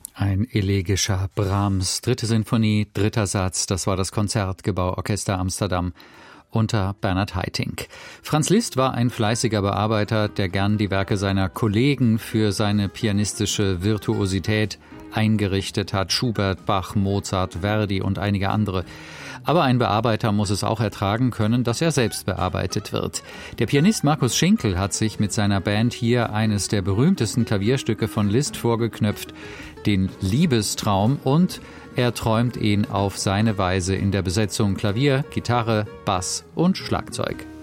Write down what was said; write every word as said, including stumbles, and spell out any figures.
Ein elegischer Brahms, dritte Sinfonie, dritter Satz, das war das Konzertgebauorchester Amsterdam unter Bernhard Haitink. Franz Liszt war ein fleißiger Bearbeiter, der gern die Werke seiner Kollegen für seine pianistische Virtuosität eingerichtet hat. Schubert, Bach, Mozart, Verdi und einige andere. Aber ein Bearbeiter muss es auch ertragen können, dass er selbst bearbeitet wird. Der Pianist Markus Schinkel hat sich mit seiner Band hier eines der berühmtesten Klavierstücke von Liszt vorgeknöpft, den Liebestraum, und er träumt ihn auf seine Weise in der Besetzung Klavier, Gitarre, Bass und Schlagzeug.